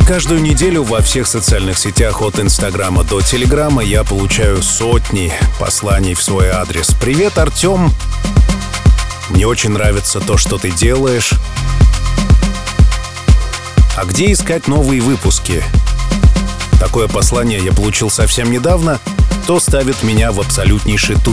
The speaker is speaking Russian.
Каждую неделю во всех социальных сетях от Инстаграма до Телеграма я получаю сотни посланий в свой адрес. «Привет, Артем! Мне очень нравится то, что ты делаешь. А где искать новые выпуски?» Такое послание я получил совсем недавно. То ставит меня в абсолютнейший